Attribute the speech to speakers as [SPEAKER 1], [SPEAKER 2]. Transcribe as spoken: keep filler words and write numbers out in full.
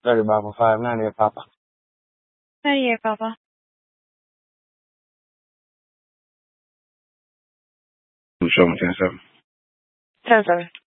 [SPEAKER 1] Sorry, Baba. Five nine eight, Papa.
[SPEAKER 2] ninety-eight, Papa.
[SPEAKER 1] Show me ten seven.
[SPEAKER 2] ten seven.